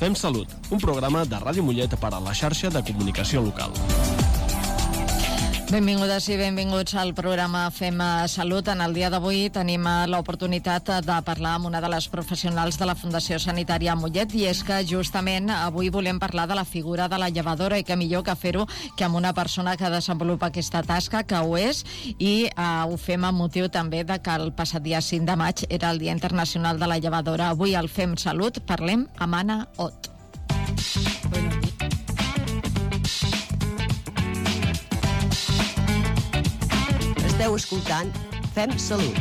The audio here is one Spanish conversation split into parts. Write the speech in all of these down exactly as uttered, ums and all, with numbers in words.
Fem Salut, un programa de Ràdio Mollet per a la xarxa de comunicació local. Benvingudes i benvinguts al programa Fem Salut. En el dia d'avui tenim l'oportunitat de parlar amb una de les professionals de la Fundació Sanitària Mollet, i és que justament avui volem parlar de la figura de la llevadora, i que millor que fer-ho que amb una persona que desenvolupa aquesta tasca, que ho és, i eh, ho fem amb motiu també de que el passat dia cinc de maig era el Dia Internacional de la Llevadora. Avui al Fem Salut parlem amb Anna Ot. Bueno, esteu escoltant Fem Salut.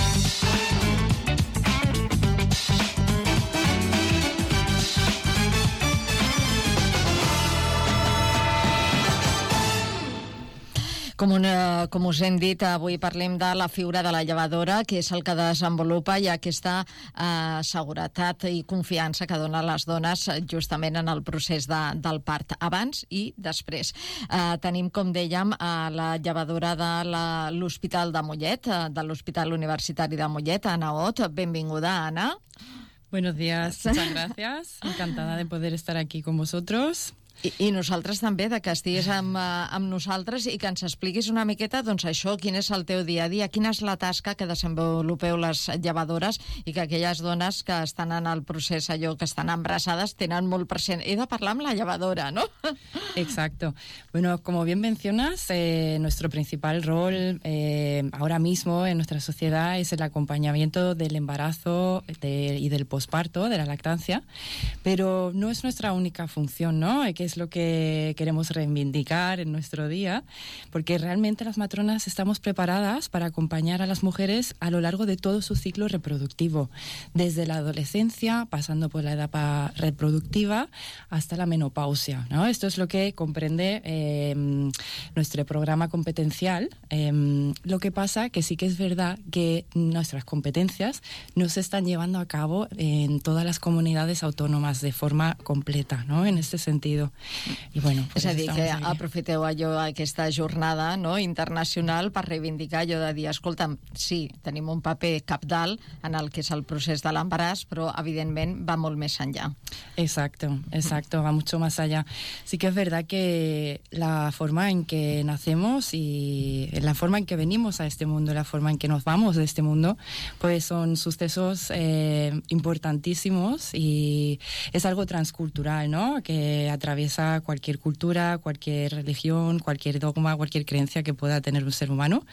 Com, una, com us hem dit, avui parlem de la figura de la llevadora, que és el que desenvolupa i aquesta eh, seguretat i confiança que dona les dones justament en el procés de, del part, abans i després. Eh, tenim, com dèiem, eh, la llevadora de l'Hospital de Mollet, eh, de l'Hospital Universitari de Mollet, Anna Ot. Benvinguda, Anna. Buenos días, muchas gracias. Encantada de poder estar aquí con vosotros. I, i nosaltres també, de que estiguis amb, amb nosaltres i que ens expliquis una miqueta, doncs això, quin és el teu dia a dia, quina és la tasca que desenvolupeu les llevadores, i que aquelles dones que estan en el procés allò, que estan embarassades, tenen molt present. He de parlar amb la llevadora, ¿no? Exacto. Bueno, como bien mencionas, eh, nuestro principal rol eh, ahora mismo en nuestra sociedad es el acompañamiento del embarazo de, y del posparto, de la lactancia, pero no es nuestra única función, ¿no? Que es lo que queremos reivindicar en nuestro día, porque realmente las matronas estamos preparadas para acompañar a las mujeres a lo largo de todo su ciclo reproductivo, desde la adolescencia, pasando por la etapa reproductiva hasta la menopausia, ¿no? Esto es lo que comprende eh, nuestro programa competencial. Eh, lo que pasa que sí que es verdad que nuestras competencias no se están llevando a cabo en todas las comunidades autónomas de forma completa, ¿no? En este sentido. I bueno, és a dir, que ahí. Aprofiteu allò, aquesta jornada, no, internacional, per reivindicar allò de dir, escolta'm, sí, tenim un paper cabdal en el que és el procés de l'embaràs, però evidentment va molt més enllà. Exacto, exacto, va mucho más allá. Sí que es verdad que la forma en que nacemos y la forma en que venimos a este mundo, la forma en que nos vamos de este mundo, pues son sucesos eh, importantísimos, y es algo transcultural, ¿no? Que atraviesa cualquier cultura, cualquier religión, cualquier dogma, cualquier creencia que pueda tener un ser humano,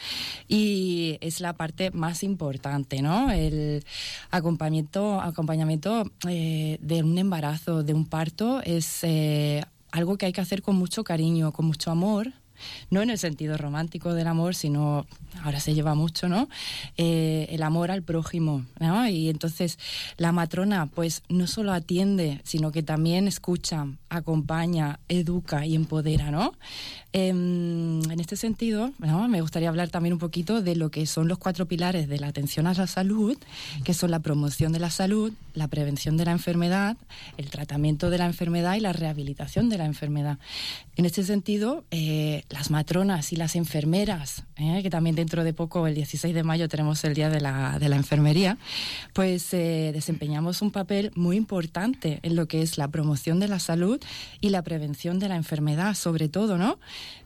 y es la parte más importante, ¿no? El acompañamiento, acompañamiento eh, de un embarazo, de un parto, es eh, algo que hay que hacer con mucho cariño, con mucho amor. No en el sentido romántico del amor, sino, ahora se lleva mucho, ¿no? Eh, el amor al prójimo, ¿no? Y entonces la matrona, pues, no solo atiende, sino que también escucha, acompaña, educa y empodera, ¿no? Eh, en este sentido, ¿no? Me gustaría hablar también un poquito de lo que son los cuatro pilares de la atención a la salud, que son la promoción de la salud, la prevención de la enfermedad, el tratamiento de la enfermedad y la rehabilitación de la enfermedad. En este sentido, eh, las matronas y las enfermeras, eh, que también dentro de poco, el dieciséis de mayo, tenemos el Día de la, de la Enfermería, pues eh, desempeñamos un papel muy importante en lo que es la promoción de la salud y la prevención de la enfermedad, sobre todo, ¿no?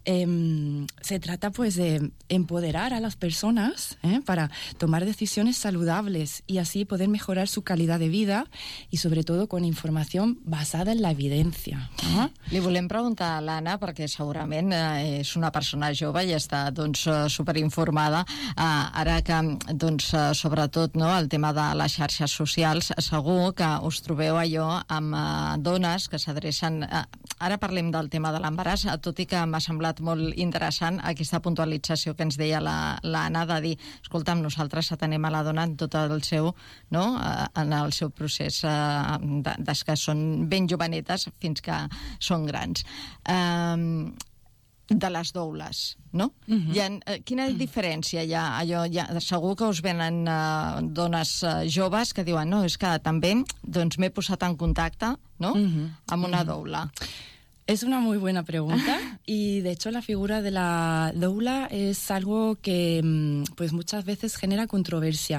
Eh, se trata, pues, de empoderar a las personas eh, para tomar decisiones saludables y así poder mejorar su calidad de vida, y sobre todo con información basada en la evidencia, no? Li volem preguntar a l'Anna, perquè segurament eh, és una persona jove i està, doncs, superinformada, eh, ara que, doncs, sobretot, no, el tema de les xarxes socials, segur que us trobeu allò amb eh, dones que s'adrecen, eh, ara parlem del tema de l'embaràs, tot i que m'ha semblat molt interessant aquesta puntualització que ens deia l'Anna, de dir, escolta'm, nosaltres atenem a la dona en tot el seu, no, en el seu procés, eh, des que són ben jovenetes fins que són grans. Eh, de les doules, no? Uh-huh. Hi ha, eh, quina diferència hi ha? Allò, hi ha? Segur que us venen eh, dones eh, joves que diuen, no, és que també doncs, m'he posat en contacte, no? Uh-huh. Amb una doula. Es una muy buena pregunta y de hecho la figura de la doula es algo que pues muchas veces genera controversia.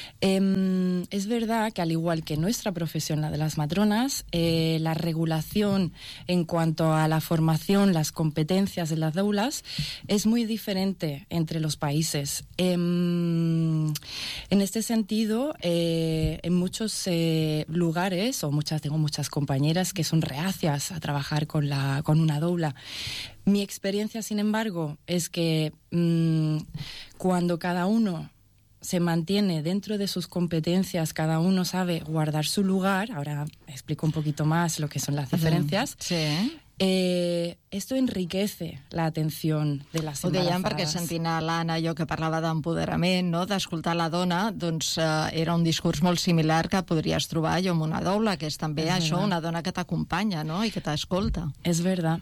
Eh, es verdad que al igual que nuestra profesión, la de las matronas, eh, la regulación en cuanto a la formación, las competencias de las doulas es muy diferente entre los países. Eh, en este sentido, eh, en muchos eh, lugares, o muchas tengo muchas compañeras que son reacias a trabajar con la con una doula. Mi experiencia, sin embargo, es que mmm, cuando cada uno se mantiene dentro de sus competencias, cada uno sabe guardar su lugar, ahora explico un poquito más lo que son las diferencias, sí. Eh, esto enriquece la atención de les embarassades. Ho dèiem embarazadas. perquè sentint a l'Anna, allò que parlava d'empoderament, no? d'escoltar la dona, doncs eh, era un discurs molt similar que podries trobar jo amb una doula, que és també és això, verdad. una dona que t'acompanya, no? I que t'escolta. Es verdad.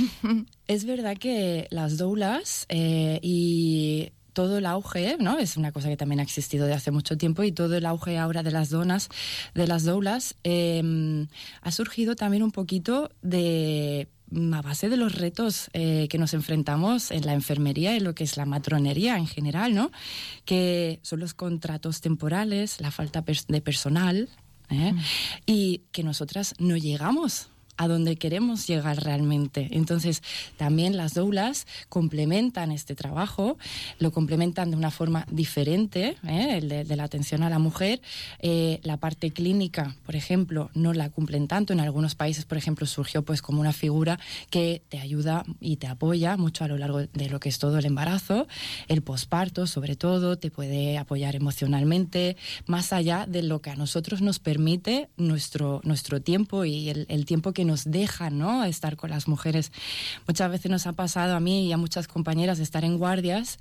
Es verdad que las doulas eh, y todo el auge, ¿no? Es una cosa que también ha existido de hace mucho tiempo, y todo el auge ahora de las donas, de las doulas, eh, ha surgido también un poquito de a base de los retos eh, que nos enfrentamos en la enfermería y lo que es la matronería en general, ¿no? Que son los contratos temporales, la falta pers- de personal, ¿eh? Mm. Y que nosotras no llegamos a donde queremos llegar realmente. Entonces, también las doulas complementan este trabajo, lo complementan de una forma diferente, ¿eh? el de, de la atención a la mujer. Eh, la parte clínica, por ejemplo, no la cumplen tanto. En algunos países, por ejemplo, surgió pues como una figura que te ayuda y te apoya mucho a lo largo de lo que es todo el embarazo, el posparto, sobre todo, te puede apoyar emocionalmente, más allá de lo que a nosotros nos permite nuestro, nuestro tiempo y el, el tiempo que nos deja, ¿no?, estar con las mujeres. Muchas veces nos ha pasado a mí y a muchas compañeras de estar en guardias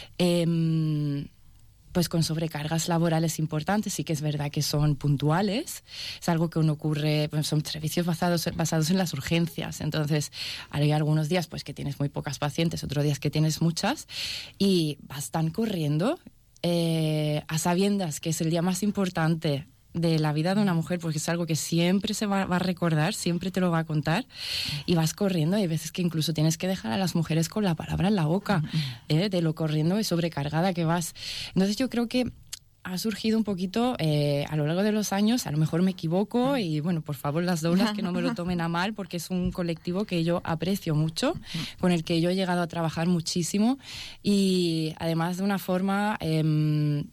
eh, pues con sobrecargas laborales importantes. Sí que es verdad que son puntuales, es algo que no ocurre, pues son servicios basados, basados en las urgencias. Entonces hay algunos días pues que tienes muy pocas pacientes, otros días que tienes muchas, y vas tan corriendo eh, a sabiendas que es el día más importante de la vida de una mujer, porque es algo que siempre se va, va a recordar, siempre te lo va a contar, y vas corriendo, y hay veces que incluso tienes que dejar a las mujeres con la palabra en la boca, ¿eh? de lo corriendo y sobrecargada que vas. Entonces yo creo que ha surgido un poquito eh, a lo largo de los años, a lo mejor me equivoco, y bueno, por favor las doulas que no me lo tomen a mal, porque es un colectivo que yo aprecio mucho, con el que yo he llegado a trabajar muchísimo, y además de una forma Eh,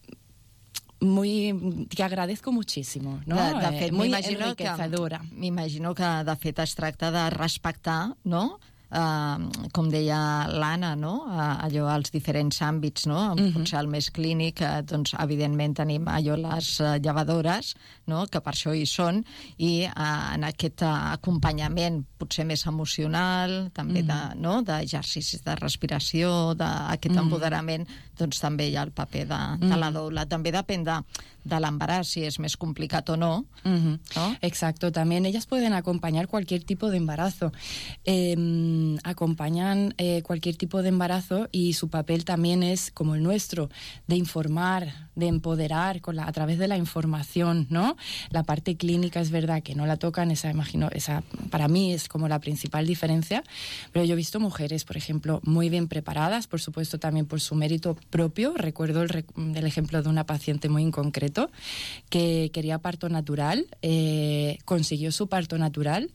muy, que agradezco muchísimo, no? De, de fet, eh, muy enriquecedora. M'imagino que de fet es tracta de respectar, no?, Uh, com deia l'Anna, no? Uh, allò als diferents àmbits, no? Uh-huh. Potser el més clínic, uh, doncs evidentment tenim allò les uh, llevadores, no? Que per això hi són, i uh, en aquest uh, acompanyament potser més emocional, també uh-huh. de, no? d'exercicis de respiració, d'aquest uh-huh. empoderament, doncs també hi ha el paper de, de uh-huh. la doula. També depèn de, de l'embaràs, si és més complicat o no. Uh-huh. ¿no? Exacto, también ellas pueden acompañar cualquier tipo de embarazo. Eh, acompañan eh, cualquier tipo de embarazo, y su papel también es como el nuestro, de informar, de empoderar con la, a través de la información, ¿no? La parte clínica es verdad que no la tocan, esa imagino, esa para mí es como la principal diferencia, pero yo he visto mujeres, por ejemplo, muy bien preparadas, por supuesto también por su mérito propio. Recuerdo el, el ejemplo de una paciente muy en concreto que quería parto natural, eh, consiguió su parto natural.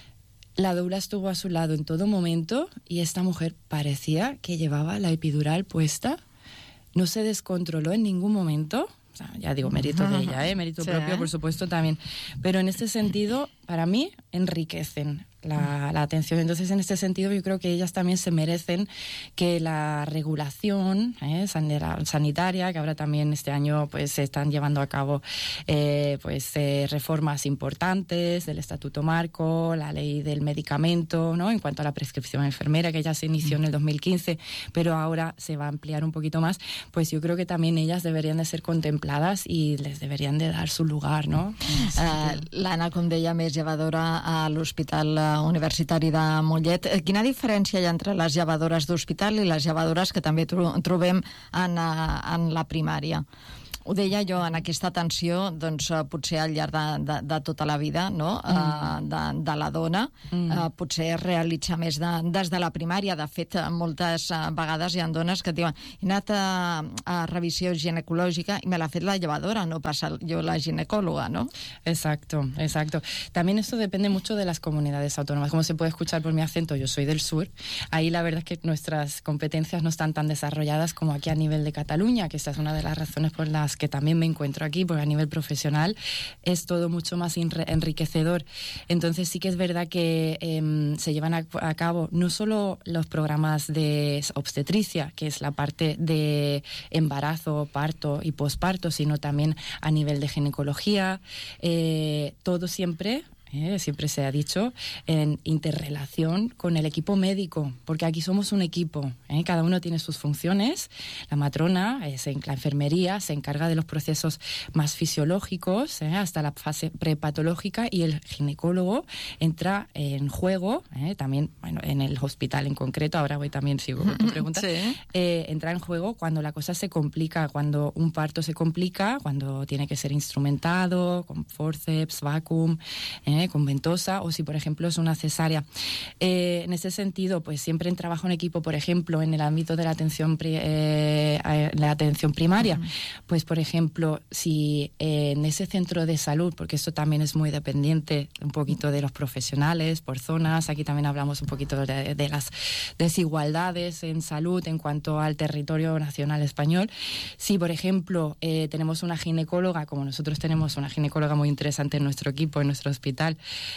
La doula estuvo a su lado en todo momento, y esta mujer parecía que llevaba la epidural puesta, no se descontroló en ningún momento. O sea, ya digo, mérito de ella, ¿eh? Mérito sí. propio, por supuesto, también. Pero en este sentido, para mí, enriquecen la, la atención. Entonces, en este sentido, yo creo que ellas también se merecen que la regulación ¿eh? sanitaria, que ahora también este año pues se están llevando a cabo eh, pues eh, reformas importantes del Estatuto Marco, la ley del medicamento, ¿no? En cuanto a la prescripción enfermera, que ya se inició en el dos mil quince, pero ahora se va a ampliar un poquito más, pues yo creo que también ellas deberían de ser contempladas y les deberían de dar su lugar, ¿no? Uh, L'Anna, com deia, més llevadora a l'Hospital Universitari de Mollet. Quina diferència hi ha entre les llevadores d'hospital i les llevadores que també tro- trobem en, en la primària? ho deia jo, en aquesta atenció, doncs, uh, potser al llarg de, de, de tota la vida, no?, mm. uh, de, de la dona, mm. uh, potser es realitza més de, des de la primària. De fet, moltes uh, vegades hi ha dones que diuen he anat a, a revisió ginecològica i me l'ha fet la llevadora, no passa jo la ginecóloga, ¿no? Exacto, exacto. También esto depende mucho de las comunidades autónomas. Como se puede escuchar por mi acento, yo soy del sur. Ahí la verdad es que nuestras competencias no están tan desarrolladas como aquí a nivel de Cataluña, que esta es una de las razones por las que también me encuentro aquí, porque a nivel profesional es todo mucho más enriquecedor. Entonces sí que es verdad que eh, se llevan a, a cabo no solo los programas de obstetricia, que es la parte de embarazo, parto y posparto, sino también a nivel de ginecología, eh, todo siempre... Eh, siempre se ha dicho, en interrelación con el equipo médico, porque aquí somos un equipo, ¿eh? Cada uno tiene sus funciones. La matrona, eh, se, la enfermería, se encarga de los procesos más fisiológicos, ¿eh? hasta la fase prepatológica, y el ginecólogo entra en juego, ¿eh? también, bueno, en el hospital en concreto, ahora voy también, sigo con tu pregunta, sí. eh, entra en juego cuando la cosa se complica, cuando un parto se complica, cuando tiene que ser instrumentado, con forceps, vacuum, ¿eh? con ventosa, o si por ejemplo es una cesárea. Eh, en ese sentido, pues siempre en trabajo en equipo, por ejemplo, en el ámbito de la atención, pri eh, la atención primaria, uh-huh. pues por ejemplo, si eh, en ese centro de salud, porque esto también es muy dependiente un poquito de los profesionales, por zonas, aquí también hablamos un poquito de, de las desigualdades en salud en cuanto al territorio nacional español. Si por ejemplo eh, tenemos una ginecóloga, como nosotros tenemos una ginecóloga muy interesante en nuestro equipo, en nuestro hospital,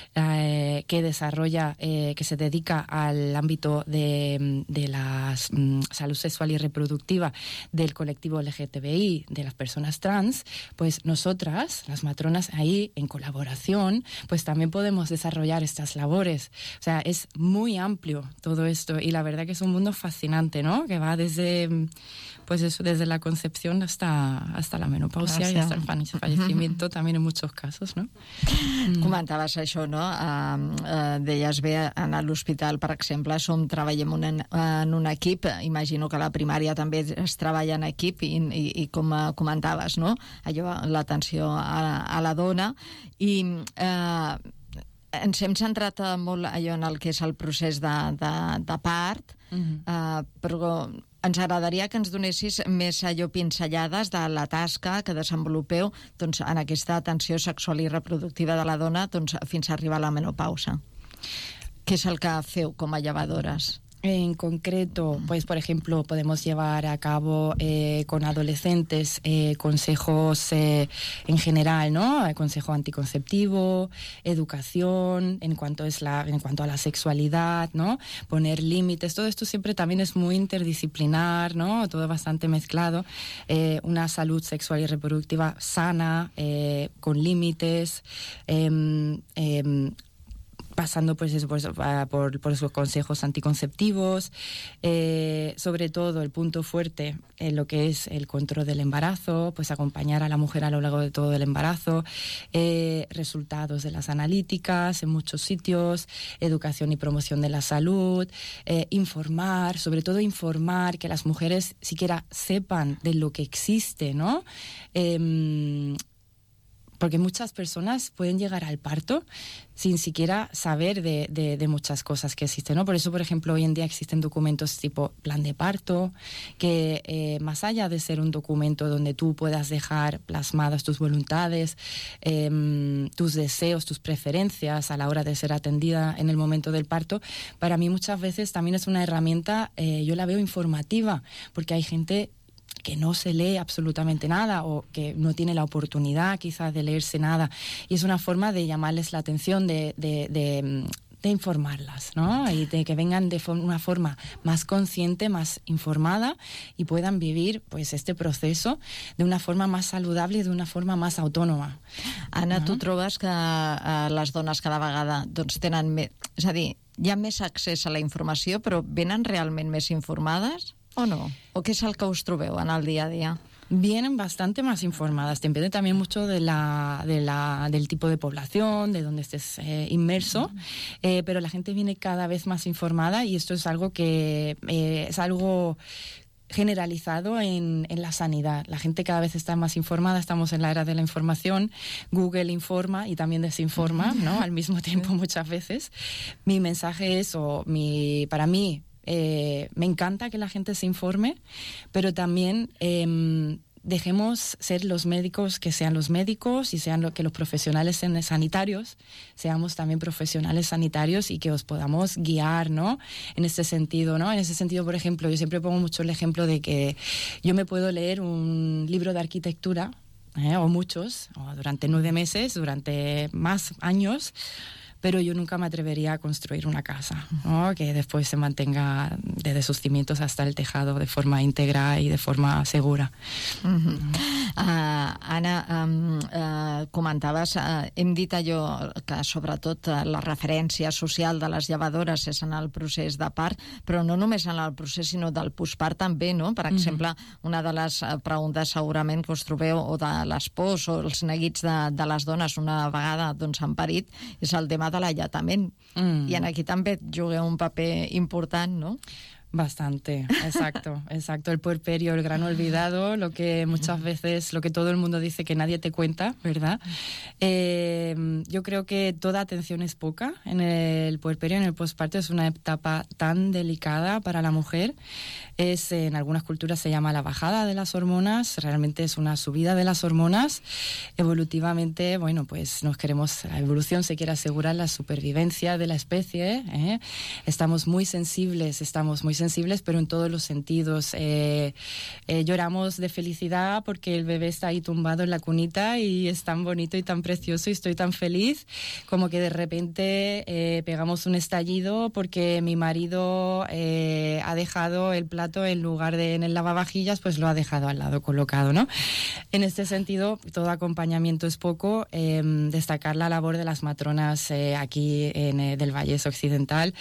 Eh, que desarrolla, eh, que se dedica al ámbito de, de la mm, salud sexual y reproductiva del colectivo L G T B I, de las personas trans, pues nosotras, las matronas, ahí en colaboración, pues también podemos desarrollar estas labores. O sea, es muy amplio todo esto, y la verdad que es un mundo fascinante, ¿no? Que va desde, pues eso, desde la concepción hasta, hasta la menopausia, o sea, y hasta el fallecimiento también en muchos casos, ¿no? Comentaves això, no? Uh, uh, deies bé, en l'hospital, per exemple, som, treballem un, en un equip, imagino que a la primària també es treballa en equip, i, i, i com comentaves, no? Allò, l'atenció a, a la dona, i uh, ens hem centrat molt allò en el que és el procés de, de, de part, uh-huh. uh, però ens agradaria que ens donessis més allò pinzellades de la tasca que desenvolupeu, doncs, en aquesta atenció sexual i reproductiva de la dona, doncs, fins a arribar a la menopausa. Què és el que feu com a llevadores? En concreto, pues por ejemplo, podemos llevar a cabo eh, con adolescentes eh, consejos eh, en general, ¿no? Consejo anticonceptivo, educación en cuanto es la, en cuanto a la sexualidad, ¿no? Poner límites. Todo esto siempre también es muy interdisciplinar, ¿no? Todo bastante mezclado. Eh, una salud sexual y reproductiva sana, eh, con límites. Eh, eh, pasando pues, eso, pues, por, por esos consejos anticonceptivos, eh, sobre todo el punto fuerte en lo que es el control del embarazo, pues acompañar a la mujer a lo largo de todo el embarazo, eh, resultados de las analíticas en muchos sitios, educación y promoción de la salud, eh, informar, sobre todo informar, que las mujeres siquiera sepan de lo que existe, ¿no? Eh, Porque muchas personas pueden llegar al parto sin siquiera saber de, de, de muchas cosas que existen, ¿no? Por eso, por ejemplo, hoy en día existen documentos tipo plan de parto, que eh, más allá de ser un documento donde tú puedas dejar plasmadas tus voluntades, eh, tus deseos, tus preferencias a la hora de ser atendida en el momento del parto, para mí muchas veces también es una herramienta, eh, yo la veo informativa, porque hay gente que no se lee absolutamente nada o que no tiene la oportunidad quizás de leerse nada, y es una forma de llamarles la atención, de, de, de, de informarlas, ¿no? Y de que vengan de for- una forma más consciente, más informada, y puedan vivir pues este proceso de una forma más saludable y de una forma más autónoma. Anna, uh-huh. tu trobes que uh, les dones cada vegada doncs, tenen més... És a dir, hi ha més accés a la informació, però venen realment més informades? ¿O no? ¿O qué es el que os trobeu en el día a día? Vienen bastante más informadas. Depende también mucho de la, de la, del tipo de población, de donde estés eh, inmerso, eh, pero la gente viene cada vez más informada, y esto es algo que eh, es algo generalizado en, en la sanidad. La gente cada vez está más informada, estamos en la era de la información, Google informa y también desinforma, ¿no? Al mismo tiempo muchas veces. Mi mensaje es, o mi, para mí, eh, me encanta que la gente se informe, pero también eh, dejemos ser los médicos que sean los médicos y sean lo que los profesionales sanitarios seamos también profesionales sanitarios y que os podamos guiar, ¿no? En ese sentido, ¿no? En ese sentido, por ejemplo, yo siempre pongo mucho el ejemplo de que yo me puedo leer un libro de arquitectura, ¿eh? o muchos, o durante nueve meses, durante más años, pero yo nunca me atrevería a construir una casa, ¿no? Que después se mantenga desde sus cimientos hasta el tejado de forma íntegra y de forma segura. Uh-huh. uh, Anna, um, uh, comentaves, uh, hem dit allò que sobretot uh, la referència social de les llevadores és en el procés de part, però no només en el procés sinó del postpart també, no? Per exemple, uh-huh. una de les preguntes segurament que us trobeu o de les pors o els neguits de, de les dones una vegada doncs, han parit és el tema de l'alletament. Mm. I en aquí també jugueu un paper important, no? Bastante, exacto, exacto. El puerperio, el gran olvidado, lo que muchas veces, lo que todo el mundo dice que nadie te cuenta, ¿verdad? Eh, yo creo que toda atención es poca en el puerperio, en el posparto. Es una etapa tan delicada para la mujer. Es, en algunas culturas se llama la bajada de las hormonas, realmente es una subida de las hormonas. Evolutivamente, bueno, pues nos queremos, la evolución se quiere asegurar la supervivencia de la especie, ¿eh? Estamos muy sensibles, estamos muy sensibles, pero en todos los sentidos. Eh, eh, lloramos de felicidad porque el bebé está ahí tumbado en la cunita y es tan bonito y tan precioso y estoy tan feliz, como que de repente eh, pegamos un estallido porque mi marido eh, ha dejado el plato en lugar de en el lavavajillas, pues lo ha dejado al lado colocado, ¿no? En este sentido, todo acompañamiento es poco. Eh, destacar la labor de las matronas eh, aquí en, eh, del Vallés Occidental,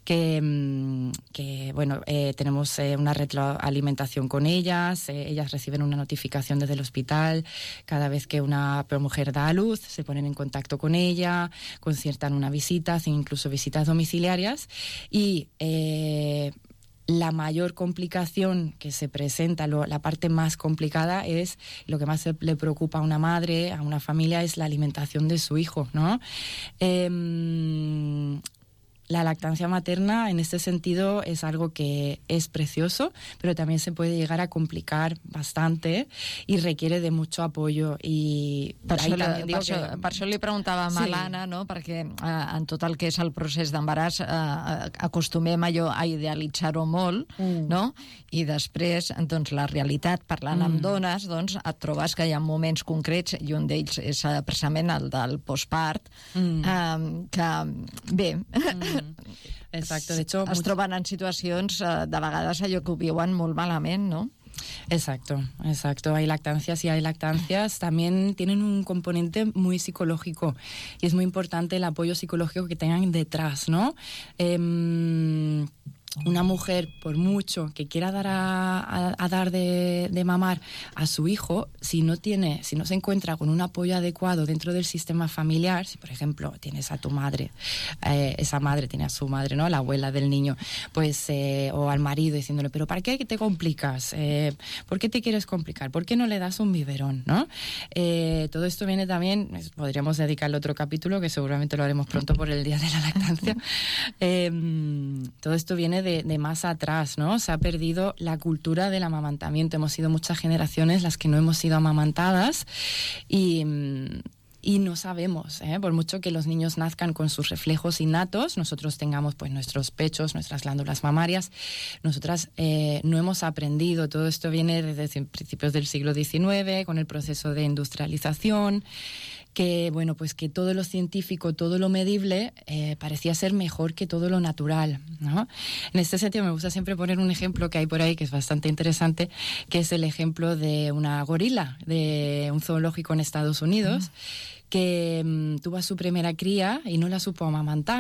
que, que bueno, Eh, tenemos eh, una retroalimentación con ellas, eh, ellas reciben una notificación desde el hospital cada vez que una mujer da a luz, se ponen en contacto con ella, conciertan una visita, hacen incluso visitas domiciliarias y eh, la mayor complicación que se presenta, lo, la parte más complicada es, lo que más le preocupa a una madre, a una familia, es la alimentación de su hijo, ¿no? Eh, La lactancia materna, en este sentido, es algo que es precioso, pero también se puede llegar a complicar bastante y requiere de mucho apoyo. I per, això, la, per, això, que... per això li preguntàvem sí. a l'Anna, no? Perquè eh, en tot el que és el procés d'embaràs eh, acostumem allò a idealitzar-ho molt, mm. no? I després, doncs, la realitat, parlant mm. amb dones, doncs, et trobes que hi ha moments concrets, i un d'ells és eh, precisament el del postpart, mm. eh, que, bé... Mm. Exacto, de hecho, es troben en situacions eh, de vegades allò que ho viuen molt malament, ¿no? Exacto, exacto. Hay lactancias y hay lactancias. También tienen un componente muy psicológico y es muy importante el apoyo psicológico que tengan detrás, ¿no? Eh, una mujer, por mucho que quiera dar a, a, a dar de, de mamar a su hijo, si no tiene, si no se encuentra con un apoyo adecuado dentro del sistema familiar, si por ejemplo tienes a tu madre, eh, esa madre tiene a su madre, ¿no? La abuela del niño, pues eh, o al marido diciéndole, pero ¿para qué te complicas? Eh, ¿Por qué te quieres complicar? ¿Por qué no le das un biberón? ¿No? Eh, todo esto viene también, podríamos dedicarle otro capítulo que seguramente lo haremos pronto por el Día de la Lactancia. Eh, todo esto viene De, de más atrás, ¿no? Se ha perdido la cultura del amamantamiento. Hemos sido muchas generaciones las que no hemos sido amamantadas y, y no sabemos, ¿eh? Por mucho que los niños nazcan con sus reflejos innatos, nosotros tengamos pues nuestros pechos, nuestras glándulas mamarias, nosotras eh, no hemos aprendido. Todo esto viene desde principios del siglo diecinueve, con el proceso de industrialización, que bueno, pues que todo lo científico, todo lo medible eh, parecía ser mejor que todo lo natural, ¿no? En este sentido me gusta siempre poner un ejemplo que hay por ahí que es bastante interesante, que es el ejemplo de una gorila de un zoológico en Estados Unidos, mm. que um, tuvo a su primera cría y no la supo amamantar.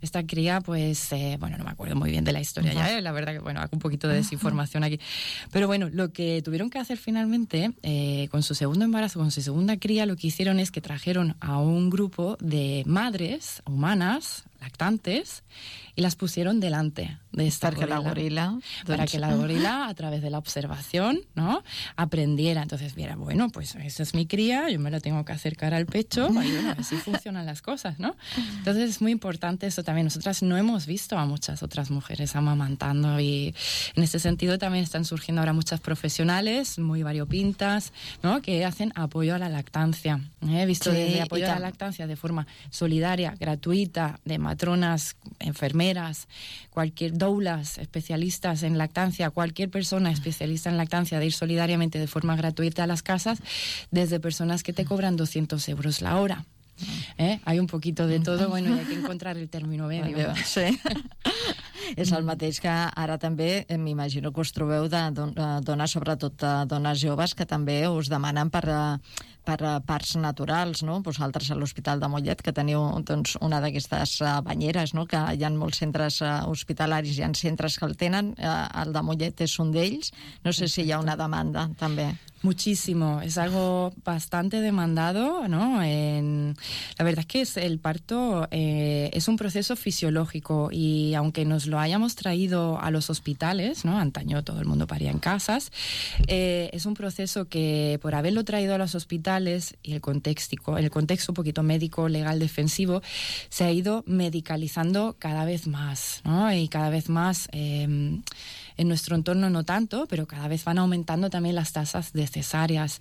esta cría, pues, eh, bueno, no me acuerdo muy bien de la historia uh-huh. ya, ¿eh? La verdad que, bueno, hago un poquito de desinformación aquí. Pero bueno, lo que tuvieron que hacer finalmente, eh, con su segundo embarazo, con su segunda cría, lo que hicieron es que trajeron a un grupo de madres humanas, lactantes, y las pusieron delante de esta Para gorila. Que la gorila para doncs... que la gorila, a través de la observación, ¿no?, aprendiera. Entonces viera, bueno, pues esa es mi cría, yo me la tengo que acercar al pecho, y bueno, así funcionan las cosas, ¿no? Entonces es muy importante eso también. Nosotras no hemos visto a muchas otras mujeres amamantando, y en ese sentido también están surgiendo ahora muchas profesionales muy variopintas, ¿no?, que hacen apoyo a la lactancia. He visto sí, desde apoyo a la lactancia de forma solidaria, gratuita, de matronas, enfermeras, cualquier doulas, especialistas en lactancia, cualquier persona especialista en lactancia, de ir solidariamente de forma gratuita a las casas, desde personas que te cobran doscientos euros la hora. ¿Eh? Hay un poquito de todo, bueno, y hay que encontrar el término medio. Sí. És el mateix que ara també m'imagino que us trobeu de dones, sobretot dones joves, que també us demanen per, per parts naturals, no? Vosaltres a l'Hospital de Mollet, que teniu doncs, una d'aquestes banyeres, no?, que hi ha molts centres hospitalaris, hi ha centres que el tenen, el de Mollet és un d'ells. No sé si hi ha una demanda també. Muchísimo, es algo bastante demandado, ¿no? En, la verdad es que es, el parto eh, es un proceso fisiológico, y aunque nos lo hayamos traído a los hospitales, ¿no?, antaño todo el mundo paría en casas, eh, es un proceso que, por haberlo traído a los hospitales y el contexto, el contexto un poquito médico, legal, defensivo, se ha ido medicalizando cada vez más, ¿no? Y cada vez más... Eh, en nuestro entorno no tanto, pero cada vez van aumentando también las tasas de cesáreas.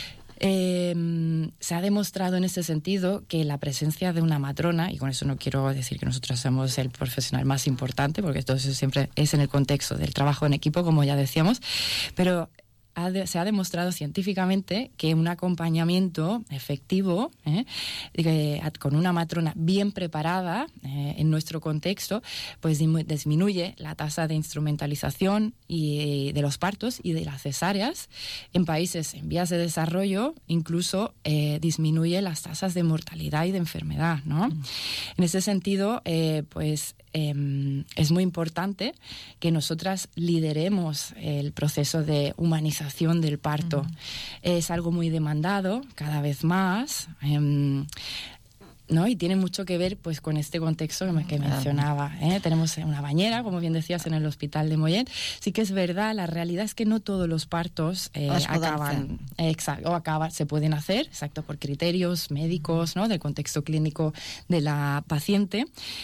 Eh, se ha demostrado en ese sentido que la presencia de una matrona, y con eso no quiero decir que nosotros somos el profesional más importante, porque todo eso siempre es en el contexto del trabajo en equipo, como ya decíamos, pero ha de, se ha demostrado científicamente que un acompañamiento efectivo, ¿eh? eh, con una matrona bien preparada eh, en nuestro contexto, pues disminuye la tasa de instrumentalización y, de los partos y de las cesáreas. En países en vías de desarrollo incluso eh, disminuye las tasas de mortalidad y de enfermedad, ¿no? Mm. En ese sentido, eh, pues eh, es muy importante que nosotras lideremos el proceso de humanización del parto. Uh-huh. Es algo muy demandado cada vez más, eh, ¿no? Y tiene mucho que ver, pues, con este contexto que, que mencionaba, ¿eh? Tenemos una bañera, como bien decías, en el Hospital de Mollet. Sí que es verdad, la realidad es que no todos los partos eh, acaban, eh, exacto, o acaban, se pueden hacer, exacto, por criterios médicos, ¿no?, del contexto clínico de la paciente,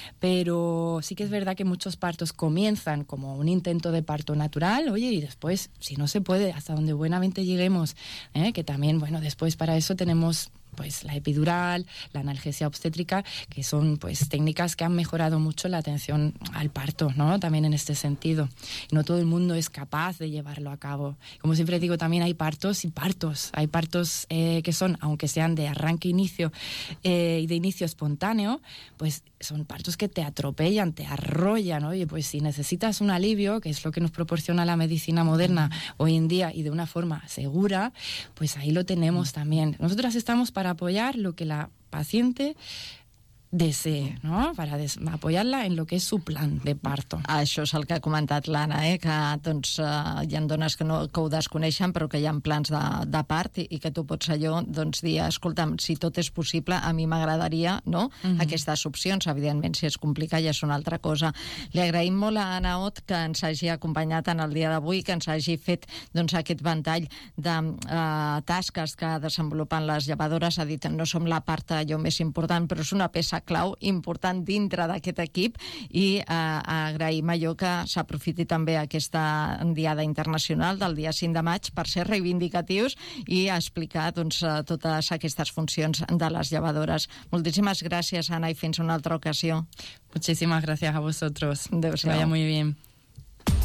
pero sí que es verdad que muchos partos comienzan como un intento de parto natural, oye, y después, si no se puede, hasta donde buenamente lleguemos, ¿eh? Que también, bueno, después para eso tenemos pues la epidural, la analgesia obstétrica, que son pues técnicas que han mejorado mucho la atención al parto, ¿no?, también en este sentido. No todo el mundo es capaz de llevarlo a cabo. Como siempre digo, también hay partos y partos. Hay partos eh, que son, aunque sean de arranque-inicio eh, y de inicio espontáneo, pues son partos que te atropellan, te arrollan. Oye, pues si necesitas un alivio, que es lo que nos proporciona la medicina moderna hoy en día y de una forma segura, pues ahí lo tenemos también. Nosotras estamos para apoyar lo que la paciente desee, no?, per apoyar-la en lo que és su plan de parto. Això és el que ha comentat l'Anna, eh? que doncs, uh, hi ha dones que, no, que ho desconeixen, però que hi ha plans de, de part, i, i que tu pots allò doncs, dir, escolta'm, si tot és possible, a mi m'agradaria, no?, uh-huh. aquestes opcions. Evidentment, si es complica ja és una altra cosa. Li agraïm molt a Anna Ot que ens hagi acompanyat en el dia d'avui, que ens hagi fet doncs, aquest ventall de uh, tasques que desenvolupen les llevadores. Ha dit, no som la part allò més important, però és una peça clau important dintre d'aquest equip, i eh, agraïm allò que s'aprofiti també aquesta Diada Internacional del dia cinc de maig per ser reivindicatius i explicar doncs, totes aquestes funcions de les llevadores. Moltíssimes gràcies, Anna, i fins una altra ocasió. Muchísimas gracias a vosotros. Adéu-siau. Que vaya muy bien.